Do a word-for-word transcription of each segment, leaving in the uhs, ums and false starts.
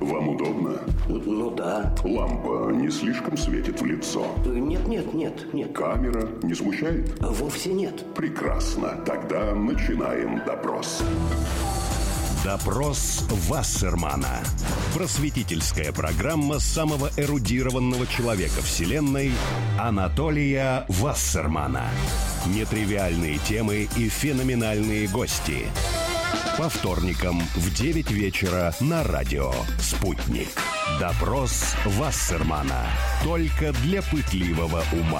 Вам удобно? Ну да. Лампа не слишком светит в лицо? Нет, нет, нет, нет. Камера не смущает? Вовсе нет. Прекрасно. Тогда начинаем допрос. Допрос Вассермана. Просветительская программа самого эрудированного человека Вселенной Анатолия Вассермана. Нетривиальные темы и феноменальные гости. По вторникам в девять вечера на радио «Спутник». Допрос Вассермана. Только для пытливого ума.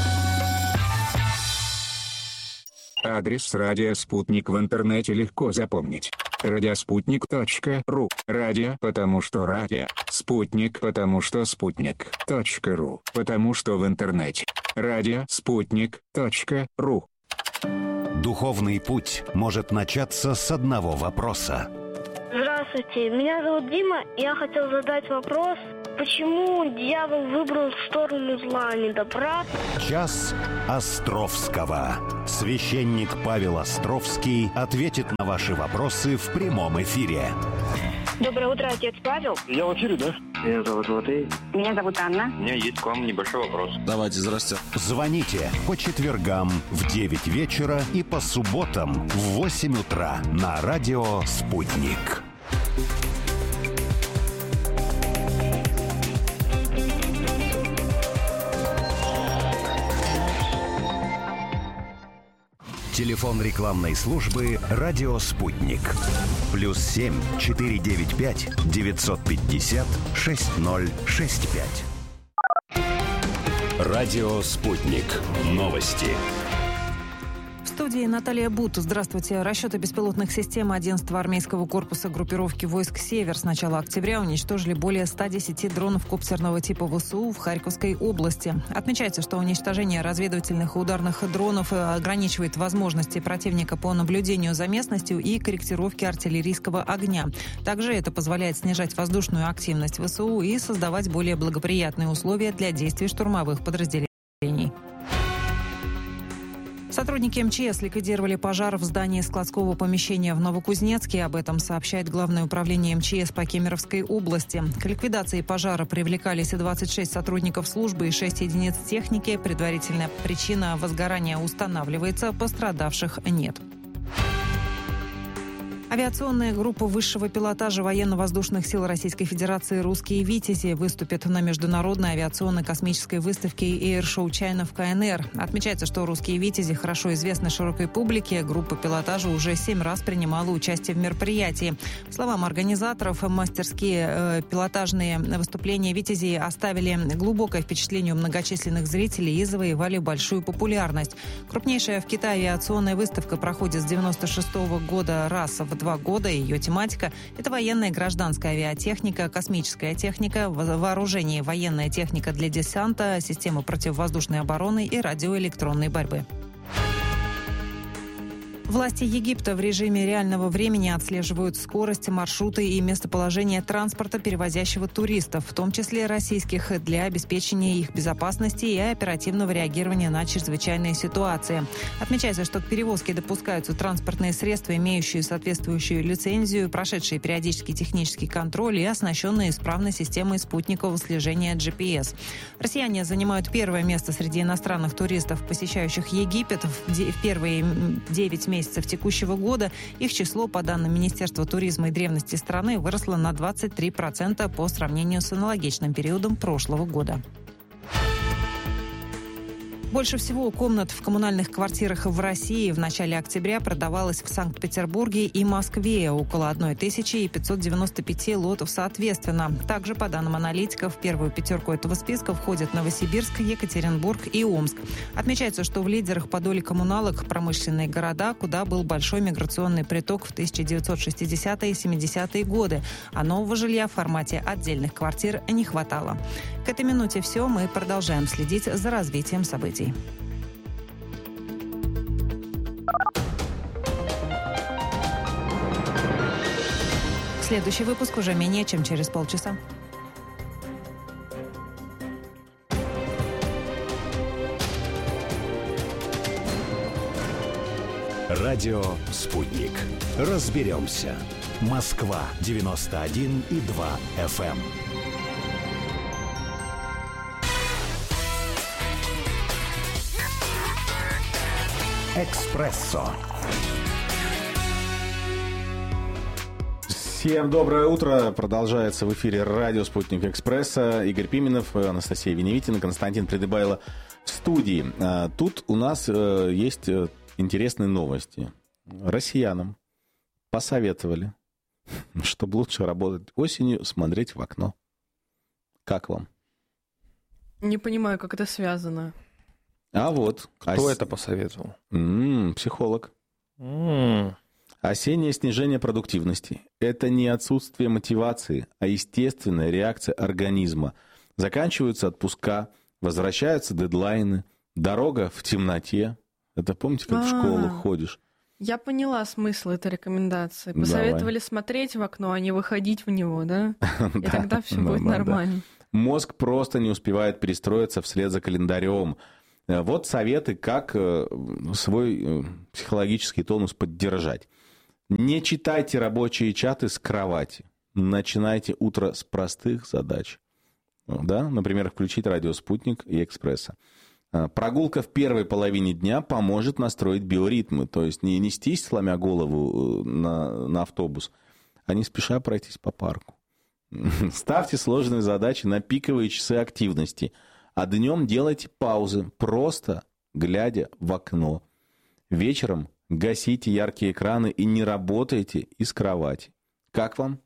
Адрес радио «Спутник» в интернете легко запомнить. радиоспутник точка ру. Радио, потому что радио. Спутник, потому что спутник. Точка ру, потому что в интернете. радио спутник точка ру. Духовный путь может начаться с одного вопроса. Здравствуйте, меня зовут Дима, и я хотел задать вопрос, почему дьявол выбрал сторону зла, а не добра? Час Островского. Священник Павел Островский ответит на ваши вопросы в прямом эфире. Доброе утро, отец Павел. Я в эфире, да? Меня зовут Матвей. Меня зовут Анна. У меня есть к вам небольшой вопрос. Давайте, здрасте. Звоните по четвергам в девять вечера и по субботам в восемь утра на радио «Спутник». Телефон рекламной службы «Радио Спутник». Плюс семь четыре девять пять девятьсот пятьдесят шесть ноль шесть пять. Радио Спутник. Новости. В студии Наталья Бут. Здравствуйте. Расчеты беспилотных систем одиннадцатого армейского корпуса группировки войск «Север» с начала октября уничтожили более ста десяти дронов коптерного типа ВСУ в Харьковской области. Отмечается, что уничтожение разведывательных и ударных дронов ограничивает возможности противника по наблюдению за местностью и корректировке артиллерийского огня. Также это позволяет снижать воздушную активность ВСУ и создавать более благоприятные условия для действий штурмовых подразделений. Сотрудники МЧС ликвидировали пожар в здании складского помещения в Новокузнецке. Об этом сообщает Главное управление МЧС по Кемеровской области. К ликвидации пожара привлекались двадцать шесть сотрудников службы и шесть единиц техники. Предварительная причина возгорания устанавливается, пострадавших нет. Авиационная группа высшего пилотажа военно-воздушных сил Российской Федерации «Русские Витязи» выступит на международной авиационно-космической выставке Air Show China в КНР. Отмечается, что «Русские Витязи» хорошо известны широкой публике. Группа пилотажа уже семь раз принимала участие в мероприятии. По словам организаторов, мастерские э, пилотажные выступления «Витязей» оставили глубокое впечатление у многочисленных зрителей и завоевали большую популярность. Крупнейшая в Китае авиационная выставка проходит с девяносто шестого года раз в два года. Ее тематика – это военная и гражданская авиатехника, космическая техника, вооружение и военная техника для десанта, системы противовоздушной обороны и радиоэлектронной борьбы. Власти Египта в режиме реального времени отслеживают скорость, маршруты и местоположение транспорта, перевозящего туристов, в том числе российских, для обеспечения их безопасности и оперативного реагирования на чрезвычайные ситуации. Отмечается, что к перевозке допускаются транспортные средства, имеющие соответствующую лицензию, прошедшие периодический технический контроль и оснащенные исправной системой спутникового слежения джи пи эс. Россияне занимают первое место среди иностранных туристов, посещающих Египет. В первые девять месяцев месяцев текущего года их число, по данным Министерства туризма и древности страны, выросло на двадцать три процента по сравнению с аналогичным периодом прошлого года. Больше всего комнат в коммунальных квартирах в России в начале октября продавалось в Санкт-Петербурге и Москве, около тысяча пятьсот девяносто пять лотов соответственно. Также, по данным аналитиков, в первую пятерку этого списка входят Новосибирск, Екатеринбург и Омск. Отмечается, что в лидерах по доле коммуналок промышленные города, куда был большой миграционный приток в тысяча девятьсот шестидесятые и семидесятые годы, а нового жилья в формате отдельных квартир не хватало. К этой минуте все. Мы продолжаем следить за развитием событий. Следующий выпуск уже менее чем через полчаса. Радио «Спутник». Разберемся. Москва девяносто один и два эф эм. Экспрессо. Всем доброе утро. Продолжается в эфире радио «Спутник Экспресса». Игорь Пименов, Анастасия Веневитина, Константин Придыбайло в студии. Тут у нас есть интересные новости. Россиянам посоветовали, чтобы лучше работать осенью, смотреть в окно. Как вам? Не понимаю, как это связано. А вот. Кто ос... это посоветовал? М-м, психолог. М-м. Осеннее снижение продуктивности – это не отсутствие мотивации, а естественная реакция организма. Заканчиваются отпуска, возвращаются дедлайны, дорога в темноте. Это помните, как в школу ходишь? Я поняла смысл этой рекомендации. Посоветовали Давай. смотреть в окно, а не выходить в него, да? И тогда все будет нормально. Мозг просто не успевает перестроиться вслед за календарем. Вот советы, как свой психологический тонус поддержать. Не читайте рабочие чаты с кровати. Начинайте утро с простых задач. Да? Например, включить радио «Спутник» и «Экспресса». Прогулка в первой половине дня поможет настроить биоритмы. То есть не нестись, сломя голову на, на автобус, а не спеша пройтись по парку. Ставьте сложные задачи на пиковые часы активности. А днем делайте паузы, просто глядя в окно. Вечером гасите яркие экраны и не работайте из кровати. Как вам?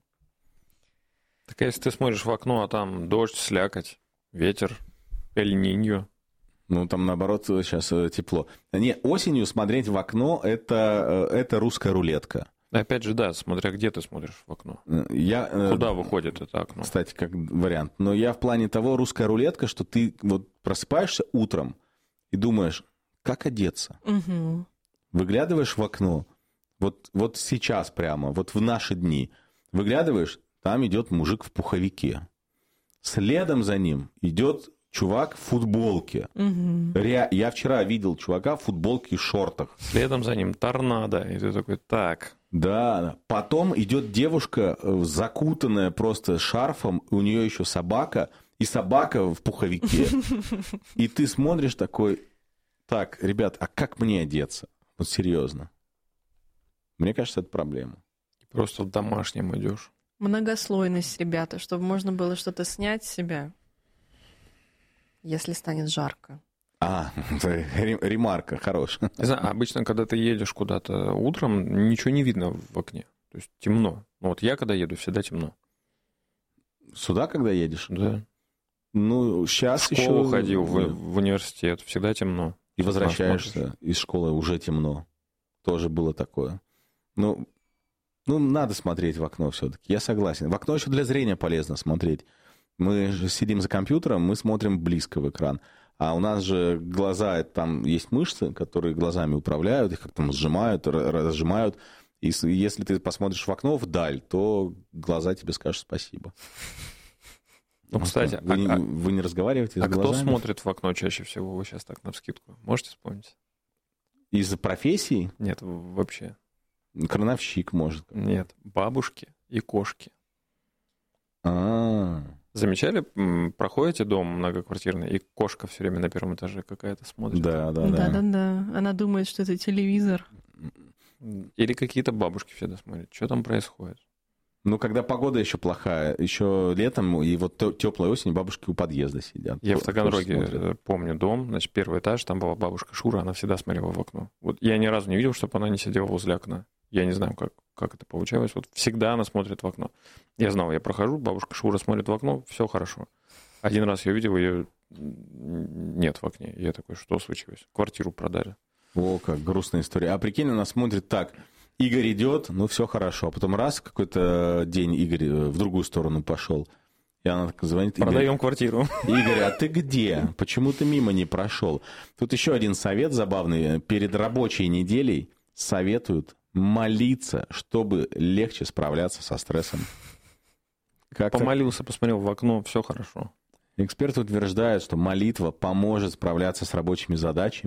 Так если ты смотришь в окно, а там дождь, слякоть, ветер, эль-ниньо. Ну, там, наоборот, сейчас тепло. Не, осенью смотреть в окно это, – это русская рулетка. Опять же, да, смотря где ты смотришь в окно. Я, Куда выходит это окно? Кстати, как вариант. Но я в плане того, русская рулетка, что ты вот просыпаешься утром и думаешь, как одеться. Угу. Выглядываешь в окно, вот, вот сейчас прямо, вот в наши дни, выглядываешь, там идет мужик в пуховике. Следом за ним идет чувак в футболке. Угу. Ре... Я вчера видел чувака в футболке и шортах. Следом за ним торнадо. И ты такой, так. Да, потом идет девушка, закутанная просто шарфом, у нее еще собака, и собака в пуховике. И ты смотришь такой, так, ребят, а как мне одеться? Вот серьезно. Мне кажется, это проблема. Просто в домашнем идешь. Многослойность, ребята, чтобы можно было что-то снять с себя, если станет жарко. А, ремарка хорошая. Не знаю, обычно, когда ты едешь куда-то утром, ничего не видно в окне. То есть темно. Ну, вот я, когда еду, всегда темно. Сюда, когда едешь? Да. Ну, сейчас в школу еще... ходил, в, в университет, всегда темно. И возвращаешься из школы, уже темно. Тоже было такое. Ну, ну, надо смотреть в окно все-таки, я согласен. В окно еще для зрения полезно смотреть. Мы же сидим за компьютером, мы смотрим близко в экран. А у нас же глаза, там есть мышцы, которые глазами управляют, их как-то сжимают, разжимают. И если ты посмотришь в окно вдаль, то глаза тебе скажут спасибо. Ну, кстати, вы, а, не, вы не разговариваете а с глазами? А кто смотрит в окно чаще всего? Вы сейчас так навскидку можете вспомнить? Из профессии? Нет, вообще. Крановщик, может. Нет, бабушки и кошки. А-а-а. Замечали, проходите дом многоквартирный, и кошка все время на первом этаже какая-то смотрит? Да, да, да. Да-да-да. Она думает, что это телевизор. Или какие-то бабушки всегда смотрят. Что там происходит? Ну, когда погода еще плохая, еще летом, и вот теплая осень, бабушки у подъезда сидят. Я в Таганроге помню дом, значит, первый этаж, там была бабушка Шура, она всегда смотрела в окно. Вот я ни разу не видел, чтобы она не сидела возле окна. Я не знаю, как, как это получалось. Вот всегда она смотрит в окно. Я знал, я прохожу, бабушка Шура смотрит в окно, все хорошо. Один раз я увидел, ее нет в окне. Я такой, что случилось? Квартиру продали. О, как грустная история. А прикинь, она смотрит так. Игорь идет, ну все хорошо. А потом раз, какой-то день Игорь в другую сторону пошел. И она так звонит. Продаем квартиру. Игорь, а ты где? Почему ты мимо не прошел? Тут еще один совет забавный. Перед рабочей неделей советуют молиться, чтобы легче справляться со стрессом. Как Помолился, посмотрел в окно, все хорошо. Эксперты утверждают, что молитва поможет справляться с рабочими задачами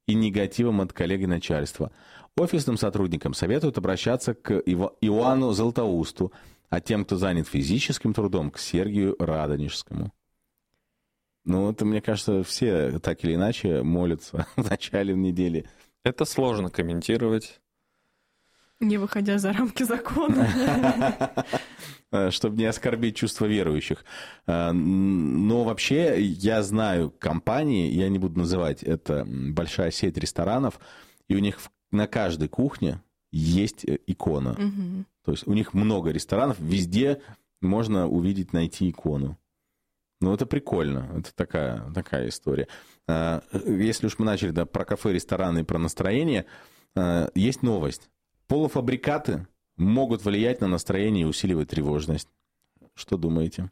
и негативом от коллег и начальства. Офисным сотрудникам советуют обращаться к Иоанну Златоусту, а тем, кто занят физическим трудом, к Сергию Радонежскому. Ну, это, мне кажется, все так или иначе молятся в начале недели. Это сложно комментировать. Не выходя за рамки закона. Чтобы не оскорбить чувства верующих. Но вообще я знаю компании, я не буду называть, это большая сеть ресторанов, и у них на каждой кухне есть икона. Угу. То есть у них много ресторанов, везде можно увидеть, найти икону. Ну, это прикольно, это такая, такая история. Если уж мы начали да, про кафе, рестораны и про настроение, есть новость. Полуфабрикаты могут влиять на настроение и усиливать тревожность. Что думаете?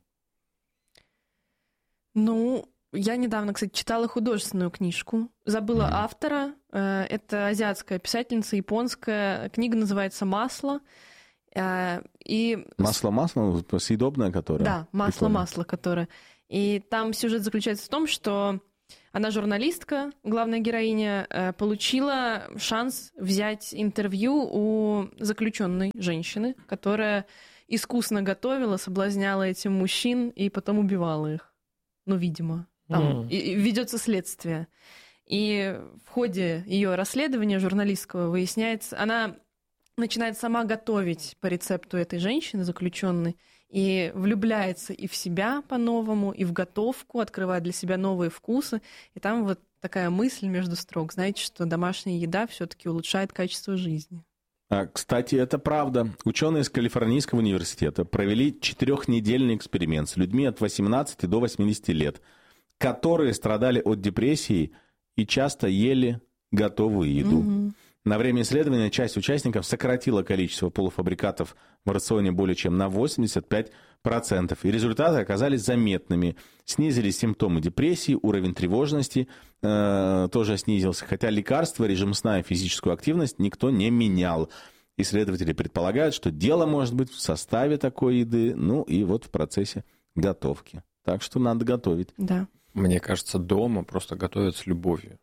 Ну, я недавно, кстати, читала художественную книжку. Забыла mm-hmm. автора. Это азиатская писательница, японская. Книга называется «Масло». И... Масло-масло? Съедобное, которое? Да, масло-масло, которое. И там сюжет заключается в том, что она журналистка, главная героиня, получила шанс взять интервью у заключенной женщины, которая искусно готовила, соблазняла этим мужчин и потом убивала их. Ну, видимо. Там mm. и, и ведется следствие. И в ходе ее расследования журналистского выясняется, она начинает сама готовить по рецепту этой женщины, заключенной, и влюбляется и в себя по-новому, и в готовку, открывает для себя новые вкусы. И там вот такая мысль между строк, знаете, что домашняя еда все-таки улучшает качество жизни. А, кстати, это правда. Ученые из Калифорнийского университета провели четырехнедельный эксперимент с людьми от восемнадцати до восьмидесяти лет, которые страдали от депрессии и часто ели готовую еду. Угу. На время исследования часть участников сократила количество полуфабрикатов в рационе более чем на восемьдесят пять процентов. И результаты оказались заметными. Снизились симптомы депрессии, уровень тревожности э, тоже снизился. Хотя лекарства, режим сна и физическую активность никто не менял. Исследователи предполагают, что дело может быть в составе такой еды, ну и вот в процессе готовки. Так что надо готовить. Да. Мне кажется, дома просто готовят с любовью.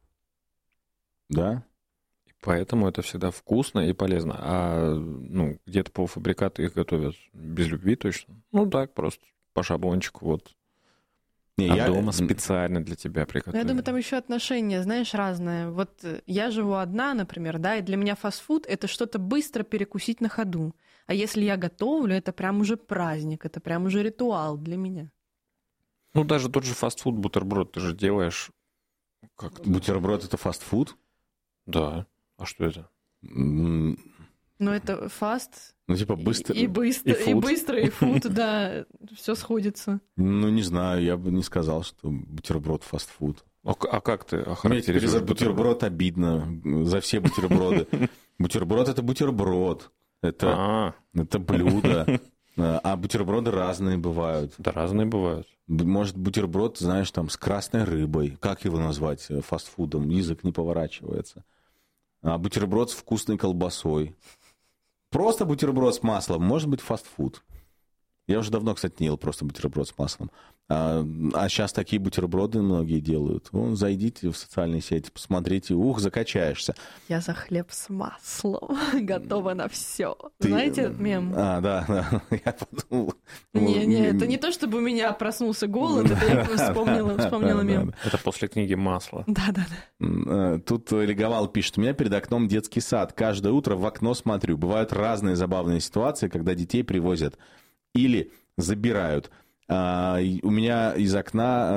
Да? Поэтому это всегда вкусно и полезно. А ну, где-то полуфабрикаты их готовят без любви точно. Ну так, просто по шаблончику вот. Не, а я... дома специально для тебя приготовили. Я думаю, там еще отношения, знаешь, разные. Вот я живу одна, например, да, и для меня фастфуд — это что-то быстро перекусить на ходу. А если я готовлю, это прям уже праздник, это прям уже ритуал для меня. Ну даже тот же фастфуд, бутерброд ты же делаешь как-то. Бутерброд — это фастфуд? Да. А что это? Ну, это фаст. Ну, типа быстро. И, и быстро, и, и быстро, и фуд, да, все сходится. Ну, не знаю, я бы не сказал, что бутерброд фастфуд. А, а как ты охарактеризуешь? Мне за бутерброд обидно, за все бутерброды. Бутерброд — это бутерброд, это блюдо. А бутерброды разные бывают. Да, разные бывают. Может, бутерброд, знаешь, там, с красной рыбой. Как его назвать фастфудом? Язык не поворачивается. А бутерброд с вкусной колбасой. Просто бутерброд с маслом может быть фастфуд. Я уже давно, кстати, не ел просто бутерброд с маслом. А, а сейчас такие бутерброды многие делают. Вон, зайдите в социальные сети, посмотрите, ух, закачаешься. Я за хлеб с маслом, готова на все. Ты... Знаете этот мем? А, да, да, я подумал. Не, не, это не то, чтобы у меня проснулся голод, это я вспомнила, вспомнила мем. Это после книги «Масло». Да, да, да. Тут Леговал пишет: у меня перед окном детский сад. Каждое утро в окно смотрю. Бывают разные забавные ситуации, когда детей привозят или забирают. А, у меня из окна,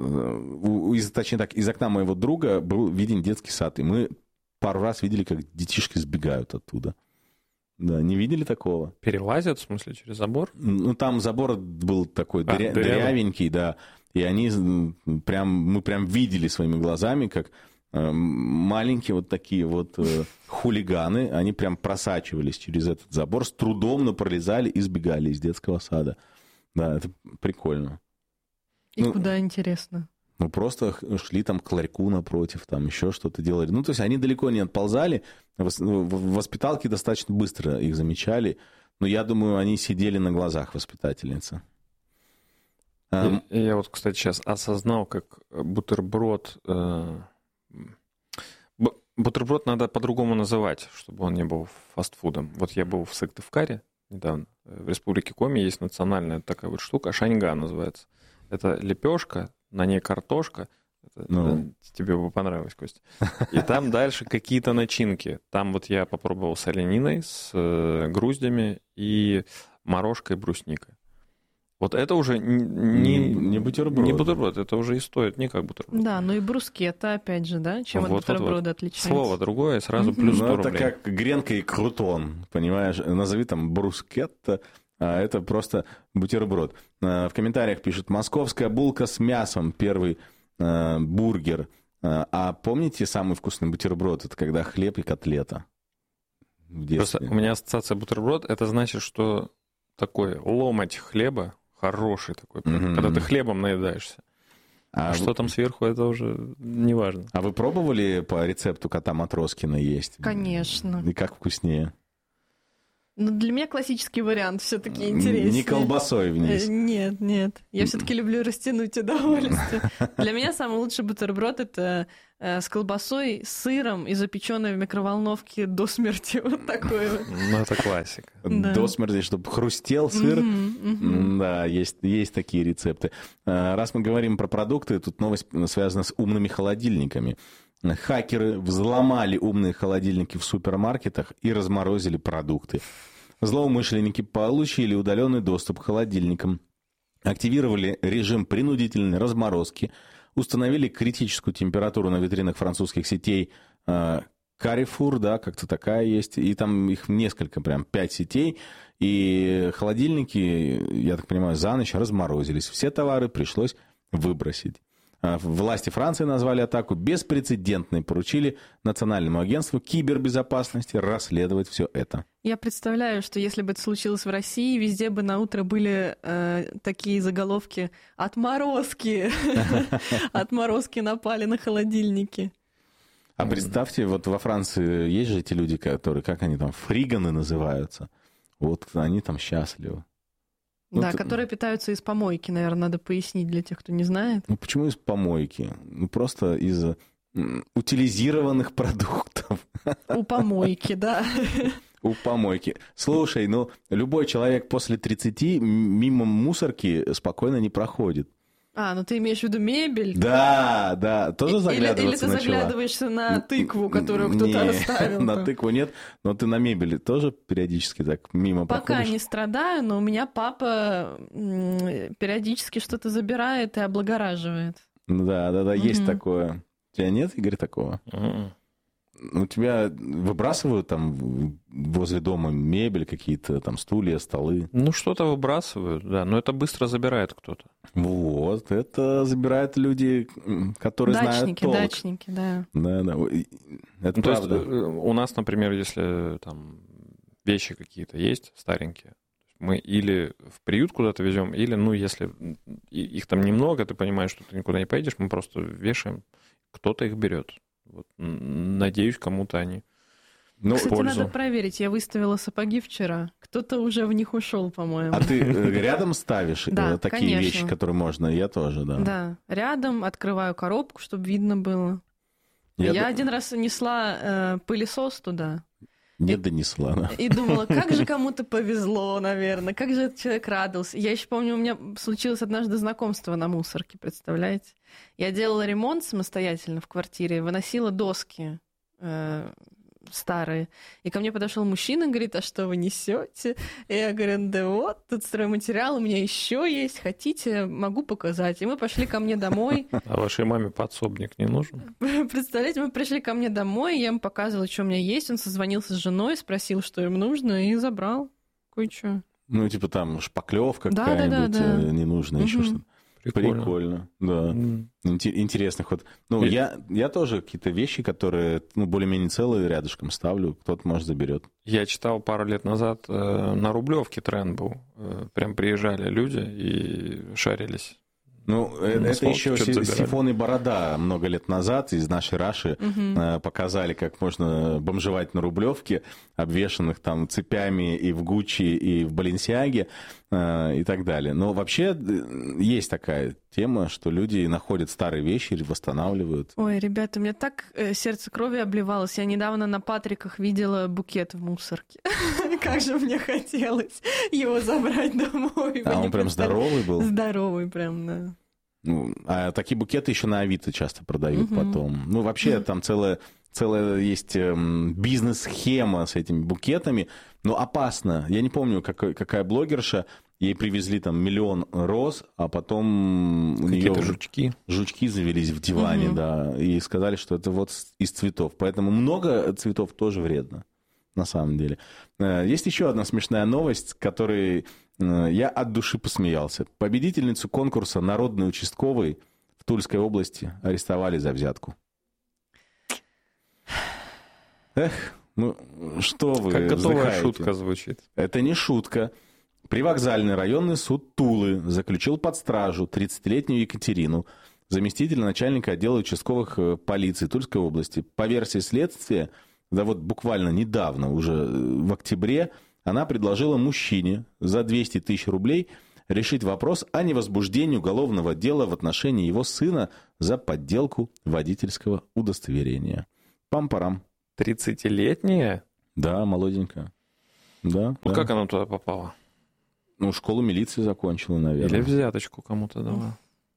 а, из, точнее так, из окна моего друга был виден детский сад, и мы пару раз видели, как детишки сбегают оттуда. Да, не видели такого? Перелазят, в смысле, через забор? Ну, там забор был такой а, дыря, дырявенький, да, и они прям, мы прям видели своими глазами, как маленькие вот такие вот хулиганы, они прям просачивались через этот забор, с трудом, но пролезали и сбегали из детского сада. Да, это прикольно. И ну, куда, интересно? Ну, просто шли там к ларьку напротив, там еще что-то делали. Ну, то есть они далеко не отползали. В воспиталке достаточно быстро их замечали. Но я думаю, они сидели на глазах воспитательницы. Я, я вот, кстати, сейчас осознал, как бутерброд... Э... бутерброд надо по-другому называть, чтобы он не был фастфудом. Вот я был в Сыктывкаре недавно. В Республике Коми есть национальная такая вот штука, шаньга называется. Это лепешка, на ней картошка. Это, ну. это, тебе бы понравилось, Костя. И там дальше какие-то начинки. Там вот я попробовал с олениной, с э, груздями и морожкой, брусникой. Вот это уже не, не бутерброд. Не бутерброд, это уже и стоит не как бутерброд. Да, ну и брускетта, опять же, да? Чем вот, от бутерброда вот, вот. отличается? Слово другое, сразу плюс сто ну, рублей. Это как гренка и крутон, понимаешь? Назови там брускетта, а это просто бутерброд. В комментариях пишут: московская булка с мясом, первый э, бургер. А помните самый вкусный бутерброд? Это когда хлеб и котлета. Просто у меня ассоциация бутерброд, это значит, что такой ломоть хлеба, хороший такой, mm-hmm. когда ты хлебом наедаешься. А, а что вы... там сверху, это уже не важно. А вы пробовали по рецепту кота Матроскина есть? Конечно. И как вкуснее? Ну, для меня классический вариант все-таки интереснее. Не колбасой вниз? Нет, нет. Я все-таки люблю растянуть удовольствие. Для меня самый лучший бутерброд — это с колбасой, с сыром и запеченной в микроволновке до смерти. Вот такой вот. Ну, это классика. Да. До смерти, чтобы хрустел сыр. Mm-hmm, mm-hmm. Да, есть, есть такие рецепты. Раз мы говорим про продукты, тут новость связана с умными холодильниками. Хакеры взломали умные холодильники в супермаркетах и разморозили продукты. Злоумышленники получили удаленный доступ к холодильникам, активировали режим принудительной разморозки, установили критическую температуру на витринах французских сетей Carrefour, да, как-то такая есть, и там их несколько, прям пять сетей, и холодильники, я так понимаю, за ночь разморозились. Все товары пришлось выбросить. Власти Франции назвали атаку беспрецедентной, поручили Национальному агентству кибербезопасности расследовать все это. Я представляю, что если бы это случилось в России, везде бы на утро были э, такие заголовки: «Отморозки! Отморозки напали на холодильники». А представьте, вот во Франции есть же эти люди, которые, как они там, фриганы называются, вот они там счастливы. Да, ну, которые ты... питаются из помойки, наверное, надо пояснить для тех, кто не знает. Ну, почему из помойки? Ну, просто из утилизированных продуктов. У помойки, да. У помойки. Слушай, ну, любой человек после тридцати мимо мусорки спокойно не проходит. А, ну ты имеешь в виду мебель? Да, да, тоже заглядываться Или, или ты начала. Заглядываешься на тыкву, которую кто-то не, оставил? На тыкву нет, но ты на мебели тоже периодически так мимо Пока проходишь? Пока не страдаю, но у меня папа периодически что-то забирает и облагораживает. Да, да, да, угу. Есть такое. У тебя нет, Игорь, такого? У-у. У тебя выбрасывают там возле дома мебель, какие-то там стулья, столы? Ну, что-то выбрасывают, да, но это быстро забирает кто-то. Вот, это забирают люди, которые дачники, знают толк. Дачники, да. Да, да, это ну, правда. То есть у нас, например, если там вещи какие-то есть старенькие, мы или в приют куда-то везем, или, ну, если их там немного, ты понимаешь, что ты никуда не поедешь, мы просто вешаем, кто-то их берет. Вот, надеюсь, кому-то они ну, Кстати, пользу. Надо проверить. Я выставила сапоги вчера. Кто-то уже в них ушел, по-моему. А ты рядом ставишь да, такие конечно. вещи, которые можно? Я тоже, да. Да, рядом открываю коробку, чтобы видно было. Я, Я д... один раз несла э, пылесос туда. Не донесла, да. И думала, как же кому-то повезло, наверное, как же этот человек радовался. Я еще помню, у меня случилось однажды знакомство на мусорке, представляете? Я делала ремонт самостоятельно в квартире, выносила доски э, старые. И ко мне подошел мужчина и говорит: а что вы несете? И я говорю: да вот, тут стройматериал у меня еще есть, хотите, могу показать. И мы пошли ко мне домой. А вашей маме подсобник не нужен? Представляете, мы пришли ко мне домой, я ему показывала, что у меня есть, он созвонился с женой, спросил, что им нужно, и забрал. Кое-что. Ну, типа там шпаклевка да, какая-нибудь, да, да, да. ненужная, угу. еще что-то. Прикольно. Прикольно, да. Mm. Интересных вот. Ну, И... я, я тоже какие-то вещи, которые, ну, более-менее целые, рядышком ставлю, кто-то, может, заберет. Я читал пару лет назад, э, на Рублевке тренд был. Э, прям приезжали люди и шарились Ну, На это свалке еще что-то Си- забирали. Сифон и Борода много лет назад из нашей Раши Мгм. э, показали, как можно бомжевать на Рублевке, обвешанных там цепями и в Гуччи, и в Баленсиаге э, и так далее. Но вообще э, есть такая тема, что люди находят старые вещи или восстанавливают. Ой, ребята, у меня так э, сердце крови обливалось. Я недавно на Патриках видела букет в мусорке. Как же мне хотелось его забрать домой. А Вы не он прям представляете. здоровый был? Здоровый прям, да. Ну, а такие букеты еще на Авито часто продают Мгм. потом. Ну, вообще, там целая, целая есть эм, бизнес-схема с этими букетами, но опасно. Я не помню, какой, какая блогерша, ей привезли там миллион роз, а потом у нее Какие-то жучки. жучки завелись в диване, Мгм. да, и сказали, что это вот с- из цветов. Поэтому много цветов тоже вредно, на самом деле. Э, Есть еще одна смешная новость, которой э, я от души посмеялся. Победительницу конкурса «Народный участковый» в Тульской области арестовали за взятку. Эх, ну что вы Как готовая вздыхаете? шутка звучит. Это не шутка. Привокзальный районный суд Тулы заключил под стражу тридцатилетнюю Екатерину, заместителя начальника отдела участковых э, полиции Тульской области. По версии следствия, да вот буквально недавно, уже э, в октябре, она предложила мужчине за двести тысяч рублей решить вопрос о невозбуждении уголовного дела в отношении его сына за подделку водительского удостоверения. Пам-парам. тридцатилетняя? Да, молоденькая. Да, Ну да. как она туда попала? Ну, школу милиции закончила, наверное. Или взяточку кому-то дала?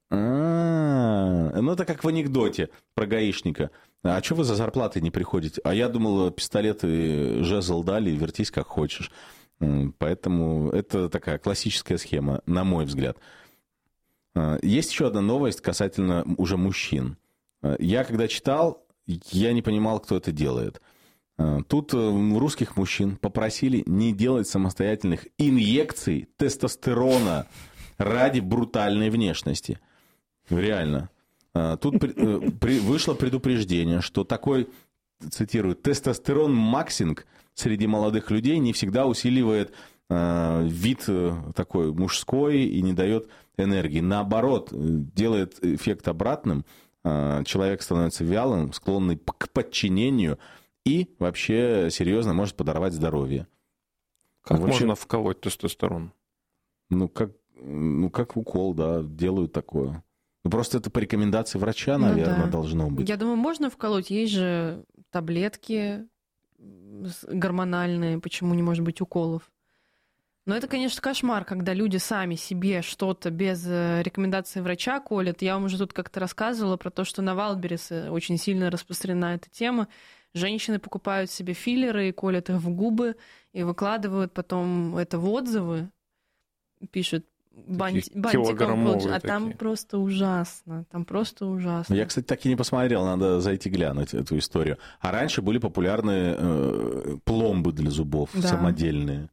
А, ну это как в анекдоте про гаишника. А что вы за зарплатой не приходите? А я думал, пистолет и жезл дали, вертись как хочешь. М, Поэтому это такая классическая схема, на мой взгляд. А, Есть еще одна новость касательно уже мужчин. А, Я когда читал, я не понимал, кто это делает. А, Тут э, русских мужчин попросили не делать самостоятельных инъекций тестостерона ради брутальной внешности. Реально. А, Тут при- э, при- вышло предупреждение, что такой, цитирую, тестостерон-максинг среди молодых людей не всегда усиливает э, вид э, такой мужской и не дает энергии. Наоборот, э, делает эффект обратным. Э, Человек становится вялым, склонный п- к подчинению и вообще серьезно может подорвать здоровье. Как В общем- можно вколоть тестостерон? Ну, как, ну, как укол, да, делают такое. Ну, просто это по рекомендации врача, Ну наверное, да. должно быть. Я думаю, можно вколоть. Есть же таблетки с- гормональные, почему не может быть уколов? Но это, конечно, кошмар, когда люди сами себе что-то без э, рекомендации врача колят. Я вам уже тут как-то рассказывала про то, что на Вайлдберрисе очень сильно распространена эта тема. Женщины покупают себе филлеры и колят их в губы, и выкладывают потом это в отзывы, пишут банти- Такие бантиком, килограммовые получ- а там такие. просто ужасно, там просто ужасно. Я, кстати, так и не посмотрел, надо зайти глянуть эту историю. А раньше были популярны э, пломбы для зубов, Да. самодельные.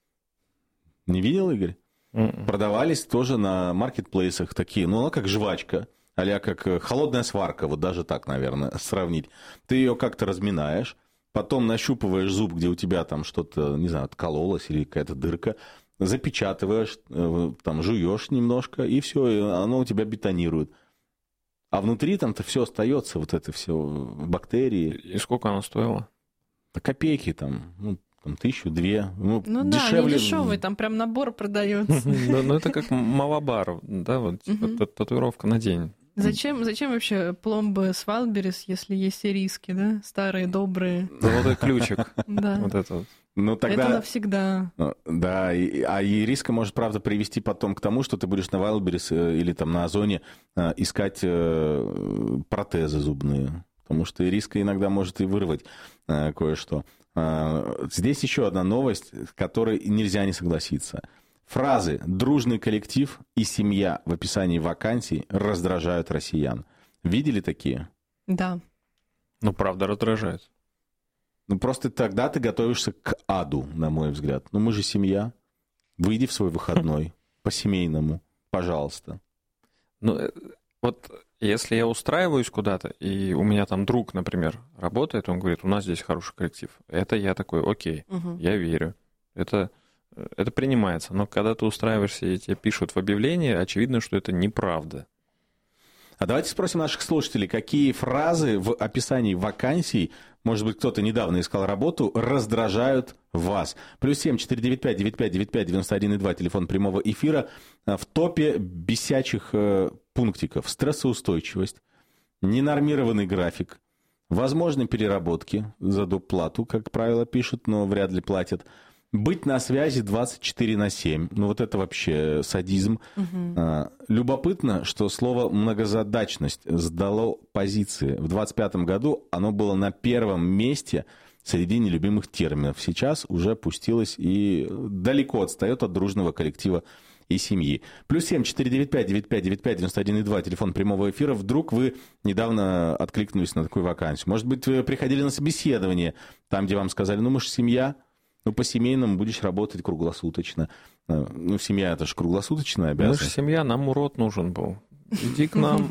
Не видел, Игорь? М-м. Продавались тоже на маркетплейсах такие, ну, она как жвачка, а-ля как э, холодная сварка, вот даже так, наверное, сравнить. Ты ее как-то разминаешь, потом нащупываешь зуб, где у тебя там что-то, не знаю, откололось или какая-то дырка, запечатываешь, э, там жуешь немножко, и все, и оно у тебя бетонирует. А внутри там-то все остается, вот это все, бактерии. И сколько она стоила? Да копейки там, ну, там тысячу, две. Ну, Ну да, дешевле. не дешевый, там прям набор продается. Ну, ну, это как малабар, да, вот типа Мгм. та- татуировка на день. Зачем, зачем вообще пломбы с Вайлдберрис, если есть ириски, да? Старые, добрые. Золотой ключик. Да. Вот это вот. Ну, Это тогда... навсегда. Ну, да, и- а и риска может, правда, привести потом к тому, что ты будешь на Wildberries э, или там на Озоне э, искать э, протезы зубные. Потому что и риска иногда может и вырвать э, кое-что. Э, Здесь еще одна новость, с которой нельзя не согласиться. Фразы «дружный коллектив» и «семья» в описании вакансий раздражают россиян. Видели такие? Да. Ну, правда, раздражает. Ну, просто тогда ты готовишься к аду, на мой взгляд. Ну, мы же семья. Выйди в свой выходной по-семейному, пожалуйста. Ну, э, вот если я устраиваюсь куда-то, и у меня там друг, например, работает, он говорит, у нас здесь хороший коллектив. Это я такой, окей, Мгм. я верю. Это это принимается. Но когда ты устраиваешься и тебе пишут в объявлении, очевидно, что это неправда. А давайте спросим наших слушателей, какие фразы в описании вакансий, может быть, кто-то недавно искал работу, раздражают вас. Плюс семь четыре девять пять девять пять девять пять девяносто один и два, телефон прямого эфира. В топе бесячих пунктиков: стрессоустойчивость, ненормированный график, возможны переработки за доп. Плату, как правило, пишут, но вряд ли платят. Быть на связи двадцать четыре на семь. Ну, вот это вообще садизм. Угу. А, любопытно, что слово «многозадачность» сдало позиции. В двадцать пятом году оно было на первом месте среди нелюбимых терминов. Сейчас уже опустилось и далеко отстает от дружного коллектива и семьи. Плюс семь четыре девять пять девять пять девять пять девяносто один и два, телефон прямого эфира. Вдруг вы недавно откликнулись на такую вакансию. Может быть, вы приходили на собеседование, там, где вам сказали: ну, мы же семья. Ну, по-семейному будешь работать круглосуточно. Ну, семья — это же круглосуточная обязанность. Мы же семья, нам урод нужен был. Иди к нам.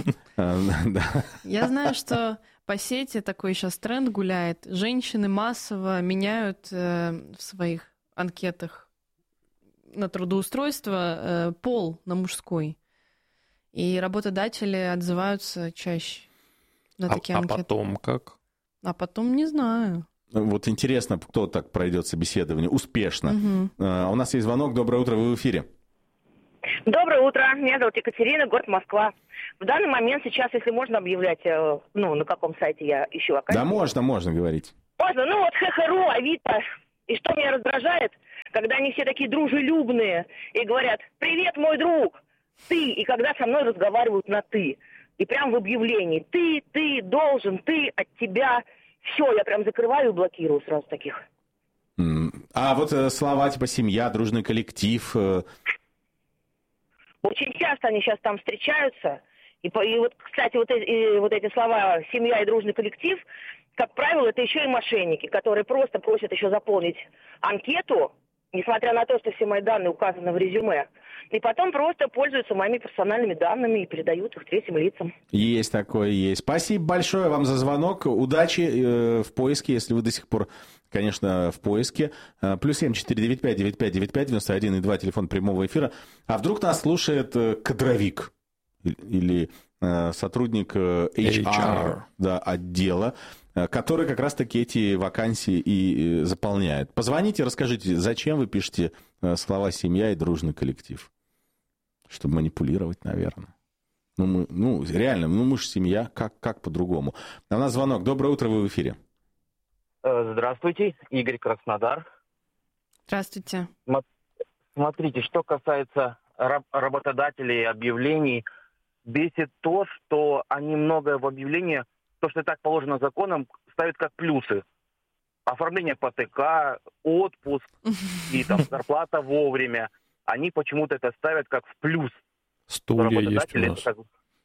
Я знаю, что по сети такой сейчас тренд гуляет. Женщины массово меняют в своих анкетах на трудоустройство пол на мужской. И работодатели отзываются чаще на такие анкеты. А потом как? А потом не знаю. Вот интересно, кто так пройдет собеседование успешно. Угу. А, у нас есть звонок. Доброе утро, вы в эфире. Доброе утро. Меня зовут Екатерина, город Москва. В данный момент сейчас, если можно объявлять, ну, на каком сайте я ищу вакансию. Да, можно, можно говорить. Можно. Ну, вот ХХРУ, Авито. И что меня раздражает, когда они все такие дружелюбные и говорят: привет, мой друг, ты. И когда со мной разговаривают на ты. И прям в объявлении: ты, ты, должен, ты, от тебя. Все, я прям закрываю и блокирую сразу таких. А вот э, слова типа семья, дружный коллектив. Э... Очень часто они сейчас там встречаются. И, и вот, кстати, вот, и, вот эти слова «семья» и «дружный коллектив», как правило, это еще и мошенники, которые просто просят еще заполнить анкету, несмотря на то, что все мои данные указаны в резюме. И потом просто пользуются моими персональными данными и передают их третьим лицам. Есть такое, есть. Спасибо большое вам за звонок. Удачи э, в поиске, если вы до сих пор, конечно, в поиске. Э, плюс семь четыре девять пять девять пять девять пять девяносто один и два, телефон прямого эфира. А вдруг нас слушает э, кадровик или э, сотрудник э, эйч ар, эйч ар. Да, отдела, э, который как раз-таки эти вакансии и э, заполняет. Позвоните, расскажите, зачем вы пишете э, слова «семья» и «дружный коллектив». Чтобы манипулировать, наверное. Ну, мы, ну реально, ну мы же семья, как, как по-другому. А у нас звонок. Доброе утро, вы в эфире. Здравствуйте, Игорь, Краснодар. Здравствуйте. Смотрите, что касается работодателей, объявлений, бесит то, что они многое в объявлении, то, что и так положено законом, ставят как плюсы. Оформление ПТК, отпуск и там зарплата вовремя. Они почему-то это ставят как в плюс. Стулья есть у нас. Как...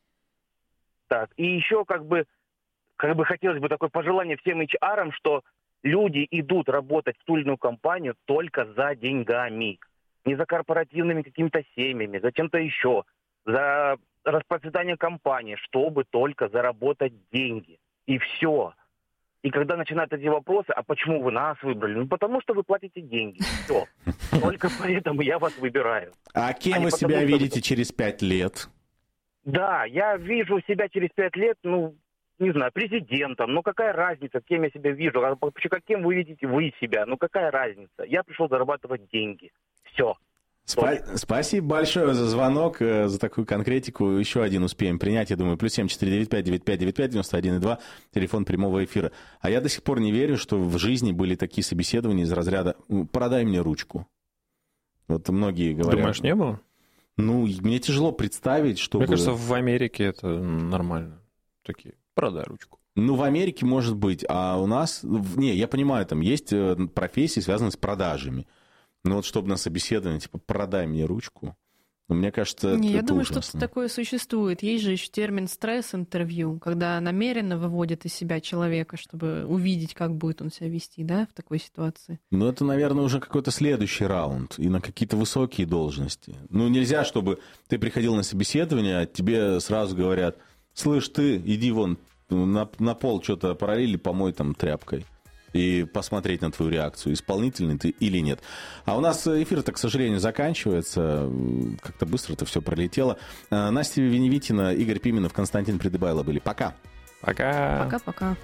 Так, и еще как бы, как бы хотелось бы такое пожелание всем эйч ар-ам, что люди идут работать в стульную компанию только за деньгами. Не за корпоративными какими-то семьями, за чем-то еще. За распроцветание компании, чтобы только заработать деньги. И все. И когда начинают эти вопросы: а почему вы нас выбрали? Ну, потому что вы платите деньги. Все. Только поэтому я вас выбираю. А кем а вы себя потому, видите что... через пять лет? Да, я вижу себя через пять лет, ну, не знаю, президентом. Ну, какая разница, кем я себя вижу? Каким вы видите вы себя? Ну, какая разница? Я пришел зарабатывать деньги. Все. Спа- спасибо большое за звонок, за такую конкретику. Еще один успеем принять, я думаю. Плюс семь четыре девять пять девять пять девять пять девяносто один и два, телефон прямого эфира. А я до сих пор не верю, что в жизни были такие собеседования из разряда «продай мне ручку». Вот многие говорят. Думаешь, не было? Ну, мне тяжело представить, что... Мне кажется, в Америке это нормально. Такие, продай ручку. Ну, в Америке может быть, а у нас... Не, я понимаю, там есть профессии, связанные с продажами. Ну вот чтобы на собеседование, типа, продай мне ручку. Но мне кажется, Не, это я думаю, ужасно. что такое существует. Есть же еще термин стресс-интервью, когда намеренно выводят из себя человека, чтобы увидеть, как будет он себя вести, да, в такой ситуации. Ну, это, наверное, уже какой-то следующий раунд и на какие-то высокие должности. Ну, нельзя, чтобы ты приходил на собеседование, а тебе сразу говорят: слышь, ты, иди вон на, на пол что-то пролили, помой там тряпкой. и посмотреть на твою реакцию, исполнительный ты или нет. А у нас эфир-то, к сожалению, заканчивается. Как-то быстро это все пролетело. Настя Веневитина, Игорь Пименов, Константин Придыбайло были. Пока. Пока. Пока-пока.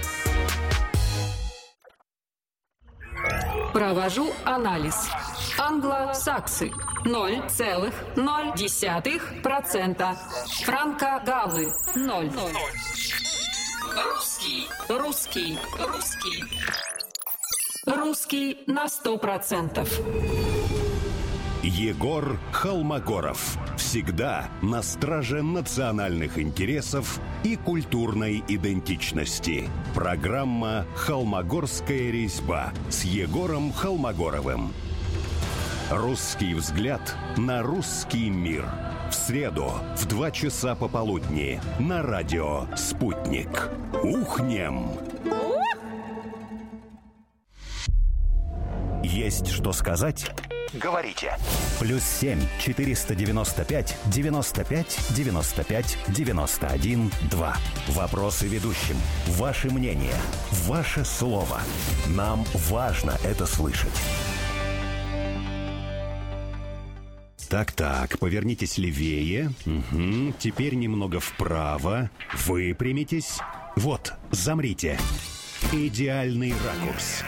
Провожу анализ. Англосаксы ноль целых ноль десятых процента. Франко-галлы ноль. Русский, русский, русский. Русский на сто процентов. Егор Холмогоров. Всегда на страже национальных интересов и культурной идентичности. Программа «Холмогорская резьба» с Егором Холмогоровым. Русский взгляд на русский мир. В среду в два часа пополудни на радио «Спутник». Ухнем! Есть что сказать? Говорите. Плюс семь четыреста девяносто пять девяносто пять девяносто пять девяносто один два. Вопросы ведущим. Ваше мнение. Ваше слово. Нам важно это слышать. Так-так, повернитесь левее. Угу. Теперь немного вправо. Выпрямитесь. Вот, замрите. Идеальный ракурс.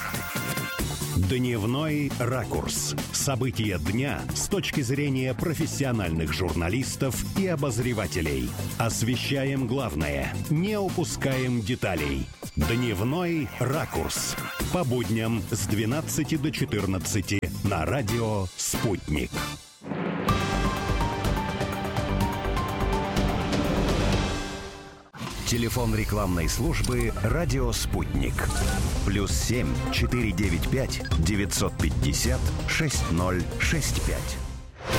Дневной ракурс. События дня с точки зрения профессиональных журналистов и обозревателей. Освещаем главное, не упускаем деталей. Дневной ракурс. По будням с двенадцати до четырнадцати на радио «Спутник». Телефон рекламной службы «Радио Спутник». Плюс семь четыре девять пять девятьсот пятьдесят шесть ноль шесть пять.